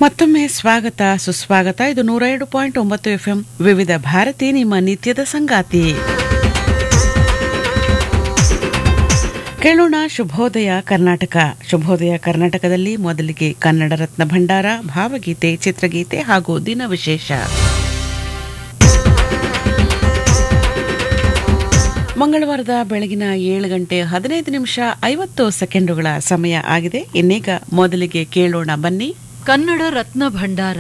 ಮತ್ತೊಮ್ಮೆ ಸ್ವಾಗತ ಸುಸ್ವಾಗತ. ಇದು 102.9 FM ವಿವಿಧ ಭಾರತಿ, ನಿಮ್ಮ ನಿತ್ಯದ ಸಂಗಾತಿ. ಕೇಳೋಣ ಶುಭೋದಯ ಕರ್ನಾಟಕ. ಶುಭೋದಯ ಕರ್ನಾಟಕದಲ್ಲಿ ಮೊದಲಿಗೆ ಕನ್ನಡ ರತ್ನ ಭಂಡಾರ, ಭಾವಗೀತೆ, ಚಿತ್ರಗೀತೆ ಹಾಗೂ ದಿನ ವಿಶೇಷ. ಮಂಗಳವಾರದ ಬೆಳಗಿನ 7:15 ಸಮಯ ಆಗಿದೆ. ಇನ್ನೀಗ ಮೊದಲಿಗೆ ಕೇಳೋಣ ಬನ್ನಿ ಕನ್ನಡ ರತ್ನ ಭಂಡಾರ.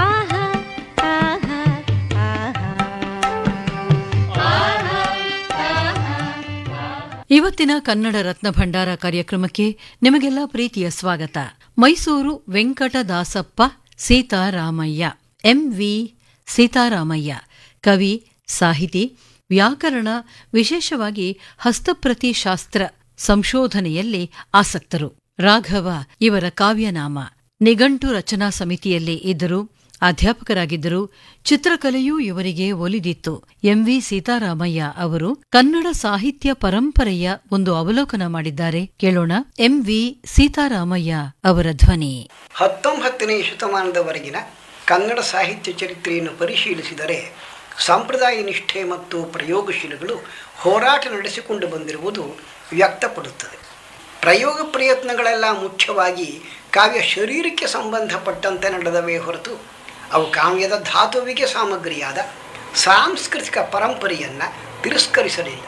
ಇವತ್ತಿನ ಕನ್ನಡ ರತ್ನ ಭಂಡಾರ ಕಾರ್ಯಕ್ರಮಕ್ಕೆ ನಿಮಗೆಲ್ಲ ಪ್ರೀತಿಯ ಸ್ವಾಗತ. ಮೈಸೂರು ವೆಂಕಟದಾಸಪ್ಪ ಸೀತಾರಾಮಯ್ಯ, ಎಂವಿ ಸೀತಾರಾಮಯ್ಯ, ಕವಿ, ಸಾಹಿತಿ, ವ್ಯಾಕರಣ, ವಿಶೇಷವಾಗಿ ಹಸ್ತಪ್ರತಿ ಶಾಸ್ತ್ರ ಸಂಶೋಧನೆಯಲ್ಲಿ ಆಸಕ್ತರು. ರಾಘವ ಇವರ ಕಾವ್ಯನಾಮ. ನಿಘಂಟು ರಚನಾ ಸಮಿತಿಯಲ್ಲಿ ಇದ್ದರು, ಅಧ್ಯಾಪಕರಾಗಿದ್ದರು. ಚಿತ್ರಕಲೆಯೂ ಇವರಿಗೆ ಒಲಿದಿತ್ತು. ಎಂವಿ ಸೀತಾರಾಮಯ್ಯ ಅವರು ಕನ್ನಡ ಸಾಹಿತ್ಯ ಪರಂಪರೆಯ ಒಂದು ಅವಲೋಕನ ಮಾಡಿದ್ದಾರೆ. ಕೇಳೋಣ ಎಂವಿ ಸೀತಾರಾಮಯ್ಯ ಅವರ ಧ್ವನಿ. 19ನೇ ಶತಮಾನದವರೆಗಿನ ಕನ್ನಡ ಸಾಹಿತ್ಯ ಚರಿತ್ರೆಯನ್ನು ಪರಿಶೀಲಿಸಿದರೆ ಸಂಪ್ರದಾಯ ನಿಷ್ಠೆ ಮತ್ತು ಪ್ರಯೋಗಶೀಲಗಳು ಹೋರಾಟ ನಡೆಸಿಕೊಂಡು ಬಂದಿರುವುದು ವ್ಯಕ್ತಪಡುತ್ತದೆ. ಪ್ರಯೋಗ ಪ್ರಯತ್ನಗಳೆಲ್ಲ ಮುಖ್ಯವಾಗಿ ಕಾವ್ಯ ಶರೀರಕ್ಕೆ ಸಂಬಂಧಪಟ್ಟಂತೆ ನಡೆದವೇ ಹೊರತು ಅವು ಕಾವ್ಯದ ಧಾತುವಿಗೆ ಸಾಮಗ್ರಿಯಾದ ಸಾಂಸ್ಕೃತಿಕ ಪರಂಪರೆಯನ್ನು ತಿರಸ್ಕರಿಸಲಿಲ್ಲ.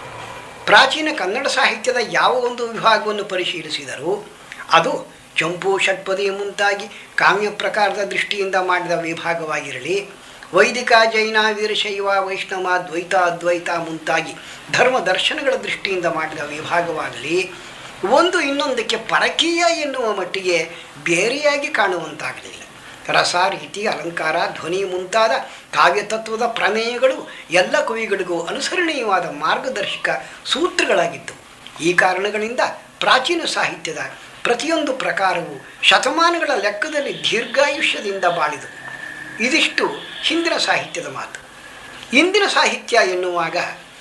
ಪ್ರಾಚೀನ ಕನ್ನಡ ಸಾಹಿತ್ಯದ ಯಾವ ಒಂದು ವಿಭಾಗವನ್ನು ಪರಿಶೀಲಿಸಿದರೂ ಅದು ಚಂಪು, ಷಟ್ಪದಿ ಮುಂತಾಗಿ ಕಾವ್ಯ ಪ್ರಕಾರದ ದೃಷ್ಟಿಯಿಂದ ಮಾಡಿದ ವಿಭಾಗವಾಗಿರಲಿ, ವೈದಿಕ, ಜೈನ, ವೀರಶೈವ, ವೈಷ್ಣವ, ದ್ವೈತ, ಅದ್ವೈತ ಮುಂತಾಗಿ ಧರ್ಮ ದರ್ಶನಗಳ ದೃಷ್ಟಿಯಿಂದ ಮಾಡಿದ ವಿಭಾಗವಾಗಲಿ, ಒಂದು ಇನ್ನೊಂದಕ್ಕೆ ಪರಕೀಯ ಎನ್ನುವ ಮಟ್ಟಿಗೆ ಬೇರೆಯಾಗಿ ಕಾಣುವಂತಾಗಲಿಲ್ಲ. ರಸ, ರೀತಿ, ಅಲಂಕಾರ, ಧ್ವನಿ ಮುಂತಾದ ಕಾವ್ಯತತ್ವದ ಪ್ರಮೇಯಗಳು ಎಲ್ಲ ಕವಿಗಳಿಗೂ ಅನುಸರಣೀಯವಾದ ಮಾರ್ಗದರ್ಶಕ ಸೂತ್ರಗಳಾಗಿದ್ದವು. ಈ ಕಾರಣಗಳಿಂದ ಪ್ರಾಚೀನ ಸಾಹಿತ್ಯದ ಪ್ರತಿಯೊಂದು ಪ್ರಕಾರವು ಶತಮಾನಗಳ ಲೆಕ್ಕದಲ್ಲಿ ದೀರ್ಘಾಯುಷ್ಯದಿಂದ ಬಾಳಿದವು. ಇದಿಷ್ಟು ಹಿಂದಿನ ಸಾಹಿತ್ಯದ ಮಾತು. ಇಂದಿನ ಸಾಹಿತ್ಯ ಎನ್ನುವಾಗ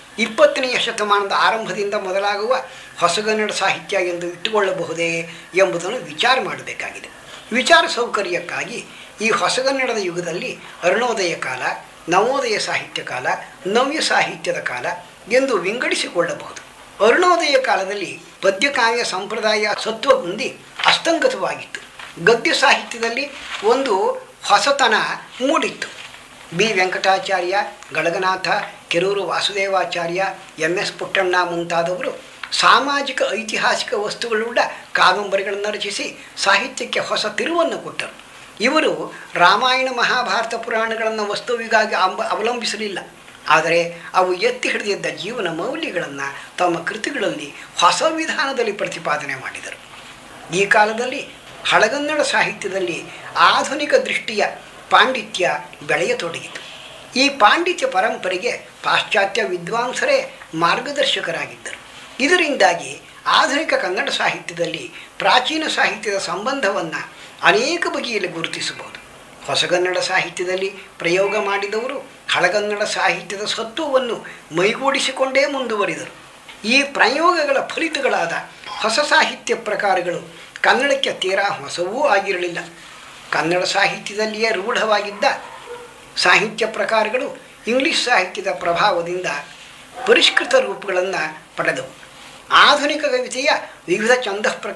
20ನೇ ಶತಮಾನದ ಆರಂಭದಿಂದ ಮೊದಲಾಗುವ ಹೊಸಗನ್ನಡ ಸಾಹಿತ್ಯ ಎಂದು ಇಟ್ಟುಕೊಳ್ಳಬಹುದೇ ಎಂಬುದನ್ನು ವಿಚಾರ ಮಾಡಬೇಕಾಗಿದೆ. ವಿಚಾರ ಸೌಕರ್ಯಕ್ಕಾಗಿ ಈ ಹೊಸಗನ್ನಡದ ಯುಗದಲ್ಲಿ ಅರುಣೋದಯ ಕಾಲ, ನವೋದಯ ಸಾಹಿತ್ಯ ಕಾಲ, ನವ್ಯ ಸಾಹಿತ್ಯದ ಕಾಲ ಎಂದು ವಿಂಗಡಿಸಿಕೊಳ್ಳಬಹುದು. ಅರುಣೋದಯ ಕಾಲದಲ್ಲಿ ಪದ್ಯಕಾವ್ಯ ಸಂಪ್ರದಾಯ ಸತ್ವಗುಂದಿ ಅಸ್ತಂಗತವಾಗಿತ್ತು. ಗದ್ಯ ಸಾಹಿತ್ಯದಲ್ಲಿ ಒಂದು ಹೊಸತನ ಮೂಡಿತ್ತು. ಬಿ ವೆಂಕಟಾಚಾರ್ಯ, ಗಳಗನಾಥ, ಕೆರೂರು ವಾಸುದೇವಾಚಾರ್ಯ, MS ಪುಟ್ಟಣ್ಣ ಮುಂತಾದವರು ಸಾಮಾಜಿಕ ಐತಿಹಾಸಿಕ ವಸ್ತುಗಳುಳ್ಳ ಕಾದಂಬರಿಗಳನ್ನು ರಚಿಸಿ ಸಾಹಿತ್ಯಕ್ಕೆ ಹೊಸ ತಿರುವನ್ನು ಕೊಟ್ಟರು. ಇವರು ರಾಮಾಯಣ, ಮಹಾಭಾರತ, ಪುರಾಣಗಳನ್ನು ವಸ್ತುವಿಗಾಗಿ ಅವಲಂಬಿಸಲಿಲ್ಲ. ಆದರೆ ಅವು ಎತ್ತಿ ಹಿಡಿದಿದ್ದ ಜೀವನ ಮೌಲ್ಯಗಳನ್ನು ತಮ್ಮ ಕೃತಿಗಳಲ್ಲಿ ಹೊಸ ವಿಧಾನದಲ್ಲಿ ಪ್ರತಿಪಾದನೆ ಮಾಡಿದರು. ಈ ಕಾಲದಲ್ಲಿ ಹಳಗನ್ನಡ ಸಾಹಿತ್ಯದಲ್ಲಿ ಆಧುನಿಕ ದೃಷ್ಟಿಯ ಪಾಂಡಿತ್ಯ ಬೆಳೆಯತೊಡಗಿತು. ಈ ಪಾಂಡಿತ್ಯ ಪರಂಪರೆಗೆ ಪಾಶ್ಚಾತ್ಯ ವಿದ್ವಾಂಸರೇ ಮಾರ್ಗದರ್ಶಕರಾಗಿದ್ದರು. ಇದರಿಂದಾಗಿ ಆಧುನಿಕ ಕನ್ನಡ ಸಾಹಿತ್ಯದಲ್ಲಿ ಪ್ರಾಚೀನ ಸಾಹಿತ್ಯದ ಸಂಬಂಧವನ್ನು ಅನೇಕ ಬಗೆಯಲ್ಲಿ ಗುರುತಿಸಬಹುದು. ಹೊಸಗನ್ನಡ ಸಾಹಿತ್ಯದಲ್ಲಿ ಪ್ರಯೋಗ ಮಾಡಿದವರು ಹಳಗನ್ನಡ ಸಾಹಿತ್ಯದ ಸತ್ವವನ್ನು ಮೈಗೂಡಿಸಿಕೊಂಡೇ ಮುಂದುವರಿದರು. ಈ ಪ್ರಯೋಗಗಳ ಫಲಿತಗಳಾದ ಹೊಸ ಸಾಹಿತ್ಯ ಪ್ರಕಾರಗಳು ಕನ್ನಡಕ್ಕೆ ತೀರಾ ಹೊಸವೂ ಆಗಿರಲಿಲ್ಲ. ಕನ್ನಡ ಸಾಹಿತ್ಯದಲ್ಲಿಯೇ ರೂಢವಾಗಿದ್ದ ಸಾಹಿತ್ಯ ಪ್ರಕಾರಗಳು ಇಂಗ್ಲಿಷ್ ಸಾಹಿತ್ಯದ ಪ್ರಭಾವದಿಂದ ಪರಿಷ್ಕೃತ ರೂಪಗಳನ್ನು ಪಡೆದವು. ಆಧುನಿಕ ಕವಿತೆಯ ವಿವಿಧ ಛಂದಃ